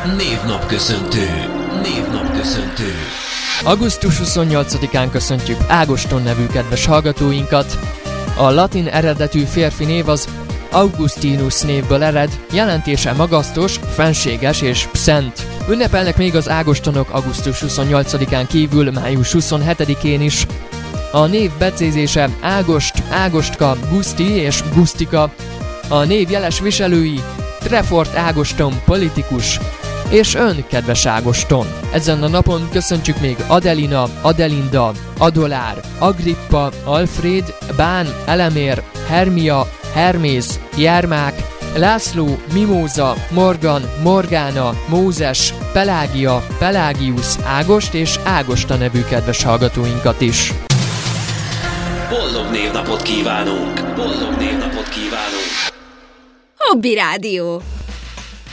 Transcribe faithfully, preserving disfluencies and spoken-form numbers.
Névnapköszöntő. Névnapköszöntő. augusztus huszonnyolcadikán köszöntjük Ágoston nevű kedves hallgatóinkat. A latin eredetű férfi név az Augustinus névből ered, jelentése magasztos, fenséges és szent. Ünnepelnek még az ágostonok augusztus huszonnyolcadikán kívül május huszonhetedikén is. A név becézése Ágost, Ágostka, Guszti és Gusztika. A név jeles viselői Trefort Ágoston politikus, és ön, kedves Ágoston. Ezen a napon köszöntjük még Adelina, Adelinda, Adolár, Agrippa, Alfred, Bán, Elemér, Hermia, Hermész, Jermák, László, Mimóza, Morgan, Morgána, Mózes, Pelágia, Pelágius, Ágost és Ágosta nevű kedves hallgatóinkat is. Boldog névnapot kívánunk! Boldog névnapot kívánunk! Hobby Rádió.